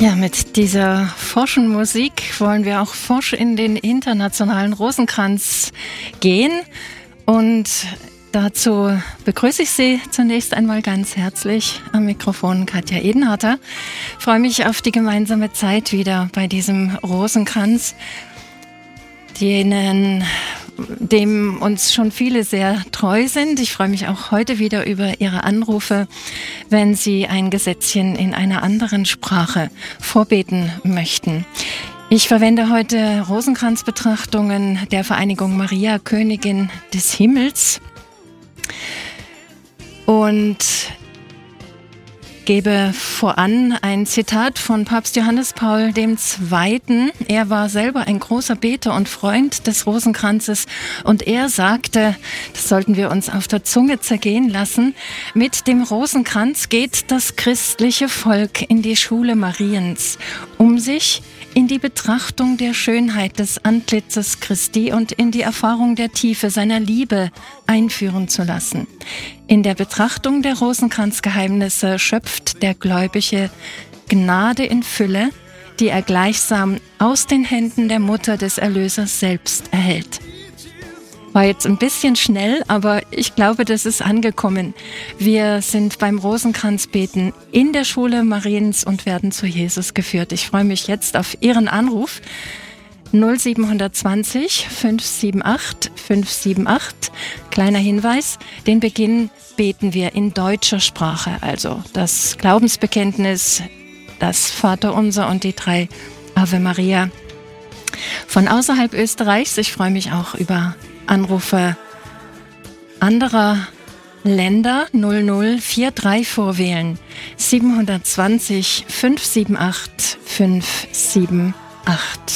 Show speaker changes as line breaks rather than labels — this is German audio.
Ja, mit dieser forschen Musik wollen wir auch forsch in den internationalen Rosenkranz gehen. Und dazu begrüße ich Sie zunächst einmal ganz herzlich am Mikrofon Katja Edenharter. Ich freue mich auf die gemeinsame Zeit wieder bei diesem Rosenkranz, dem uns schon viele sehr treu sind. Ich freue mich auch heute wieder über Ihre Anrufe, wenn Sie ein Gesetzchen in einer anderen Sprache vorbeten möchten. Ich verwende heute Rosenkranzbetrachtungen der Vereinigung Maria, Königin des Himmels, und gebe voran ein Zitat von Papst Johannes Paul II. Er war selber ein großer Beter und Freund des Rosenkranzes, und er sagte, das sollten wir uns auf der Zunge zergehen lassen: Mit dem Rosenkranz geht das christliche Volk in die Schule Mariens, um sich in die Betrachtung der Schönheit des Antlitzes Christi und in die Erfahrung der Tiefe seiner Liebe einführen zu lassen. In der Betrachtung der Rosenkranzgeheimnisse schöpft der Gläubige Gnade in Fülle, die er gleichsam aus den Händen der Mutter des Erlösers selbst erhält. War jetzt ein bisschen schnell, aber ich glaube, das ist angekommen. Wir sind beim Rosenkranzbeten in der Schule Mariens und werden zu Jesus geführt. Ich freue mich jetzt auf Ihren Anruf. 0720 578 578. Kleiner Hinweis, den Beginn beten wir in deutscher Sprache. Also das Glaubensbekenntnis, das Vaterunser und die 3 Ave Maria. Von außerhalb Österreichs, ich freue mich auch über Anrufe anderer Länder. 0043 vorwählen, 720 578 578.